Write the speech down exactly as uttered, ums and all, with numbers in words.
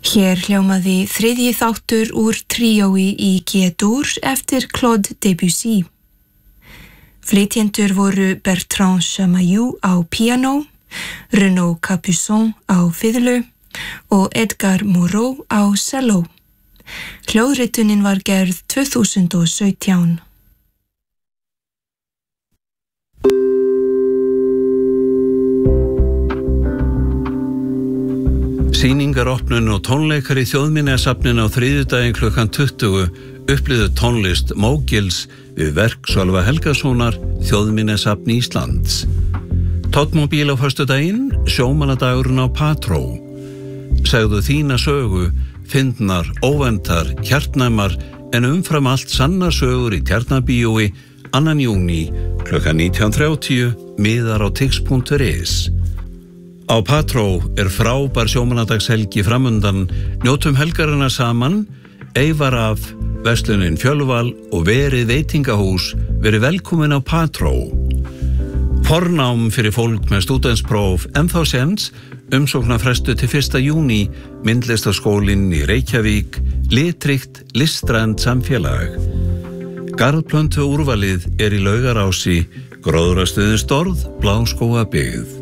Hér hljómaði þriðji þáttur úr tríói í G-dúr eftir Claude Debussy. Flytjendur voru Bertrand Chamayou á piano, Renaud Capuçon á fiðlu og Edgar Moreau á cello. Hljóðritunin var gerð tvö þúsund og sautján. Sýningaropnun og tónleikar í Þjóðminjasafninu á þriðjudaginn klukkan tuttugu upplifðu tónlist Mógils við verk Sölva Helgasonar, Þjóðminjasafn Íslands. Toddmóbíl á föstudaginn, sjómannadagurinn á Patró. Segðu þína sögu, fyndnar, óvæntar, hjartnæmar en umfram allt sannar sögur í Tjarnarbíói annan júní klukkan nítján þrjátíu miðar á tix punktur is. Á Patró er frábær sjómannadagshelgi framundan, njótum helgarina saman, Eyvar af, verslunin Fjölval og Verið veitingahús, verið velkomin á Patró. Fornám fyrir fólk með stúdentspróf ennþá séns, umsóknarfrestu til fyrsta júní, myndlistaskólinn í Reykjavík, litríkt, listrænt samfélag. Garðplöntu úrvalið er í Laugarási, gróðrastuðin Storð, Bláskógabyggð.